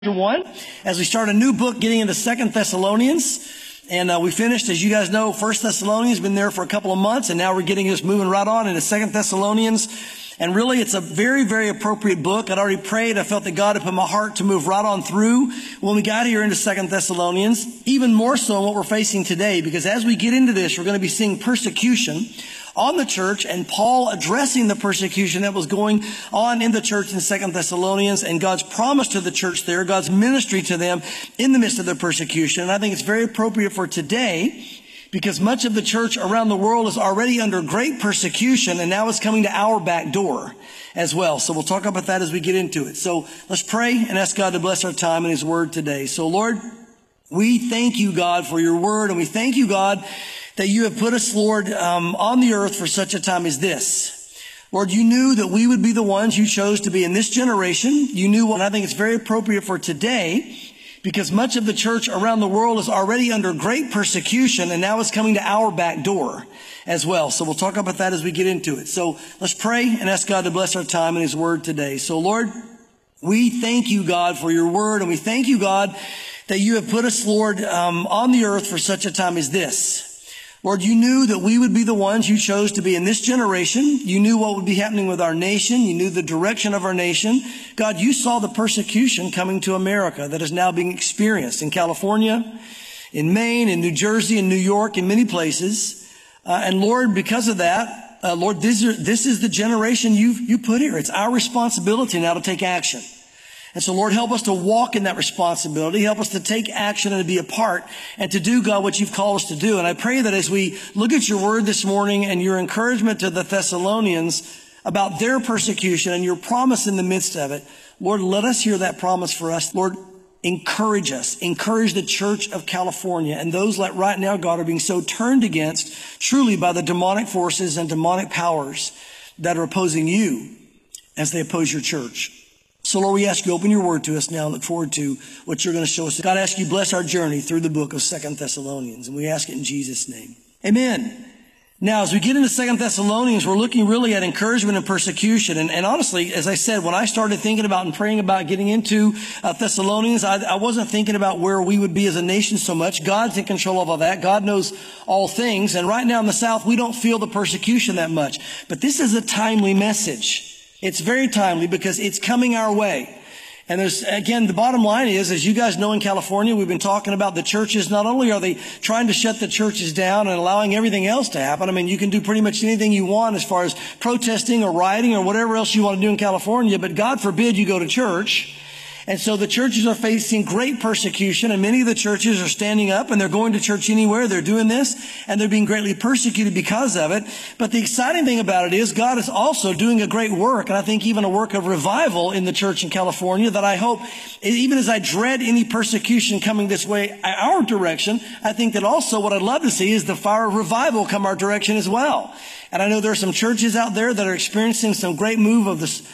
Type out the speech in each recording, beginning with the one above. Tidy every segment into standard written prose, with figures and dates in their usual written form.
1 as we start a new book getting into 2 Thessalonians. And we finished, as you guys know, 1 Thessalonians, been there for a couple of months, and now we're getting just moving right on into 2 Thessalonians. And really, it's a very, very appropriate book. I'd already prayed. I felt that God had put my heart to move right on through when we got here into 2 Thessalonians, even more so in what we're facing today, because as we get into this, we're going to be seeing persecution on the church, and Paul addressing the persecution that was going on in the church in 2 Thessalonians, and God's promise to the church there, God's ministry to them in the midst of their persecution. And I think it's very appropriate for today, because much of the church around the world is already under great persecution, and now it's coming to our back door as well. So we'll talk about that as we get into it. So let's pray and ask God to bless our time in His Word today. So Lord, we thank you, God, for your Word, and we thank you, God, that you have put us, Lord, on the earth for such a time as this. Lord, you knew that we would be the ones you chose to be in this generation. You knew, and I think it's very appropriate for today, because much of the church around the world is already under great persecution, and now it's coming to our back door as well. So we'll talk about that as we get into it. So let's pray and ask God to bless our time in His Word today. So Lord, we thank you, God, for your Word, and we thank you, God, that you have put us, Lord, on the earth for such a time as this. Lord, you knew that we would be the ones you chose to be in this generation. You knew what would be happening with our nation. You knew the direction of our nation. God, you saw the persecution coming to America that is now being experienced in California, in Maine, in New Jersey, in New York, in many places. And Lord, because of that, Lord, this is the generation you put here. It's our responsibility now to take action. And so, Lord, help us to walk in that responsibility. Help us to take action and to be a part and to do, God, what you've called us to do. And I pray that as we look at your word this morning and your encouragement to the Thessalonians about their persecution and your promise in the midst of it, Lord, let us hear that promise for us. Lord, encourage us. Encourage the Church of California and those that right now, God, are being so turned against truly by the demonic forces and demonic powers that are opposing you as they oppose your church. So, Lord, we ask you, open your word to us now and look forward to what you're going to show us. God, I ask you, bless our journey through the book of 2 Thessalonians. And we ask it in Jesus' name. Amen. Now, as we get into 2 Thessalonians, we're looking really at encouragement and persecution. And honestly, as I said, when I started thinking about and praying about getting into Thessalonians, I wasn't thinking about where we would be as a nation so much. God's in control of all that. God knows all things. And right now in the South, we don't feel the persecution that much. But this is a timely message. It's very timely because it's coming our way. And there's, again, the bottom line is, as you guys know in California, we've been talking about the churches. Not only are they trying to shut the churches down and allowing everything else to happen. I mean, you can do pretty much anything you want as far as protesting or rioting or whatever else you want to do in California. But God forbid you go to church. And so the churches are facing great persecution, and many of the churches are standing up and they're going to church anywhere. They're doing this and they're being greatly persecuted because of it. But the exciting thing about it is God is also doing a great work, and I think even a work of revival in the church in California that I hope, even as I dread any persecution coming this way, our direction, I think that also what I'd love to see is the fire of revival come our direction as well. And I know there are some churches out there that are experiencing some great moves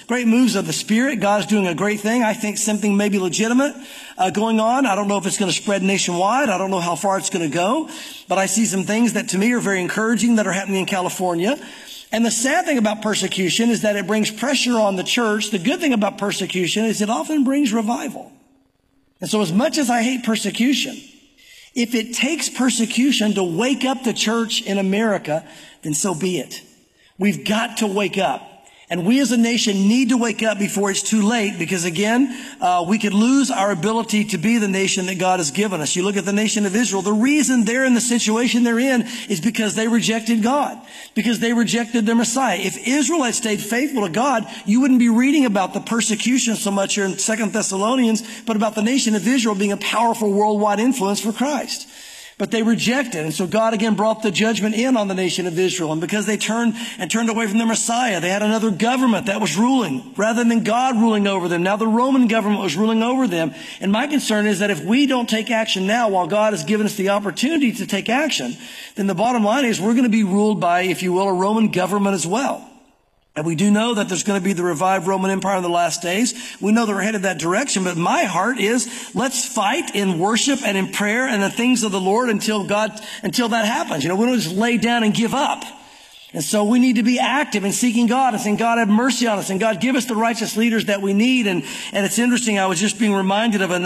of the Spirit. God's doing a great thing. I think something maybe legitimate going on. I don't know if it's going to spread nationwide. I don't know how far it's going to go. But I see some things that to me are very encouraging that are happening in California. And the sad thing about persecution is that it brings pressure on the church. The good thing about persecution is it often brings revival. And so as much as I hate persecution, if it takes persecution to wake up the church in America, then so be it. We've got to wake up. And we as a nation need to wake up before it's too late, because again, we could lose our ability to be the nation that God has given us. You look at the nation of Israel, the reason they're in the situation they're in is because they rejected God, because they rejected their Messiah. If Israel had stayed faithful to God, you wouldn't be reading about the persecution so much here in 2 Thessalonians, but about the nation of Israel being a powerful worldwide influence for Christ. But they rejected. And so God again brought the judgment in on the nation of Israel. And because they turned away from their Messiah, they had another government that was ruling rather than God ruling over them. Now the Roman government was ruling over them. And my concern is that if we don't take action now while God has given us the opportunity to take action, then the bottom line is we're going to be ruled by, if you will, a Roman government as well. And we do know that there's going to be the revived Roman Empire in the last days. We know that we're headed that direction. But my heart is, let's fight in worship and in prayer and the things of the Lord until that happens. You know, we don't just lay down and give up. And so we need to be active in seeking God and saying, God, have mercy on us, and God, give us the righteous leaders that we need. And it's interesting, I was just being reminded of